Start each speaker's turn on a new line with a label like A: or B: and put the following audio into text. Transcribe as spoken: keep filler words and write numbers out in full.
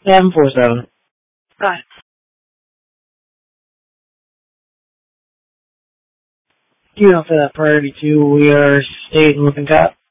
A: seven four seven.
B: Got it.
A: You know, for that priority two, we are stayed in Looking Top.